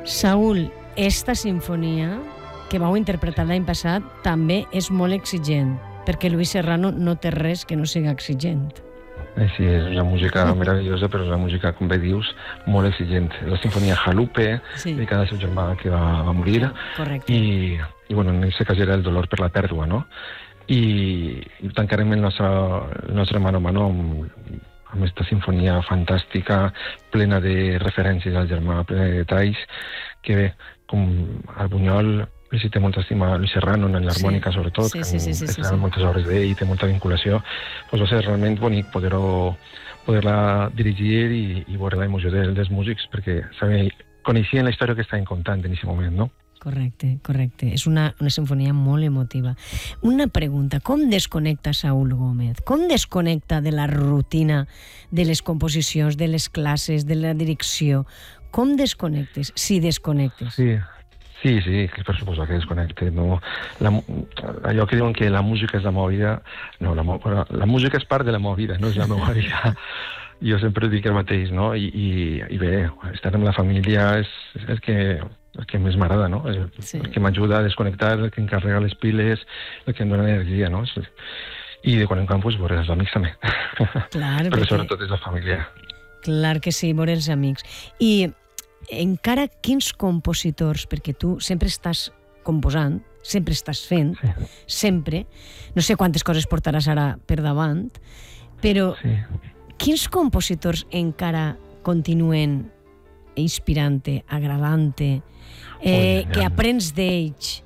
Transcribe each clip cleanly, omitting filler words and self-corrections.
Saúl, esta sinfonia que vau interpretar l'any passat també és molt exigent, perquè Luis Serrano no té res que no sigui exigent. Sí, és una música meravellosa, però és una música, com bé dius, molt exigent. La sinfonia Jalupe, dedicada al seu germà que va morir. Correcte. I bueno, en aquest cas era el dolor per la pèrdua, no? I tancarem el nostre mano a mano amb aquesta sinfonia fantàstica, plena de referències al germà, plena de detalls, que bé, com el Buñol, si té molta estima Luis Serrano, en l'harmònica sobretot, que han moltes obres d'ell, té molta vinculació, doncs va ser realment bonic poder-la dirigir i veure l'emoció dels músics, perquè coneixien la història que estaven contant en aquest moment, no? Correcte. És una sinfonia molt emotiva. Una pregunta, com desconnecta Saúl Gómez? Com desconnecta de la rutina de les composicions, de les classes, de la direcció? Com desconnectes, si desconnectes? Sí, per suposar que desconnecte. No, allò que diuen que la música és la meva vida, no, la música és part de la meva vida, no és la meva vida. Jo sempre dic el mateix, no? I bé, estar amb la família és el que més m'agrada, no? El que m'ajuda a desconnectar, el que em carrega les piles, el que em dona energia, no? I de quan en quan, doncs, veure els amics també. Clar, però sobretot és la família. Clar que sí, veure els amics. I encara quins compositors, perquè tu sempre estàs composant, sempre estàs fent, sempre, no sé quantes coses portaràs ara per davant, però quins compositors encara continuen inspirant-te, agradant-te, que aprens d'ells,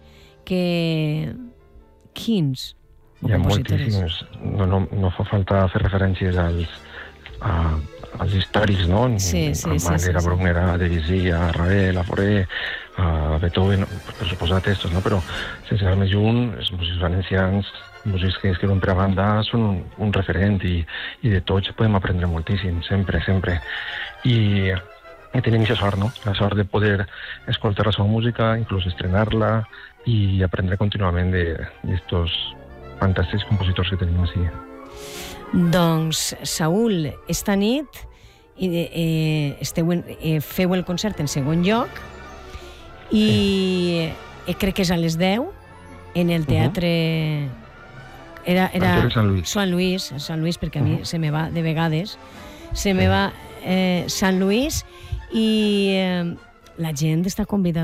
quins compositors? Hi ha moltíssims. No fa falta fer referències als històrics, no? A Mahler, a Bruckner, a Debussy, a Ravel, a Fauré, a Beethoven, per suposar textos, no? Però sense anar més lluny, els músics valencians, músics que escriuen per a banda, són un referent i de tots podem aprendre moltíssim, sempre. I tenim aquesta sort, no? La sort de poder escoltar la seva música, inclús estrenar-la i aprendre contínuament d'estos fantàstics compositors que tenim així. Doncs, Saúl, esta nit feu el concert en segon lloc i crec que és a les 10 en el teatre... Era Sant Lluís, perquè a mi se me va de vegades, se me va Sant Lluís, i la gent està convidada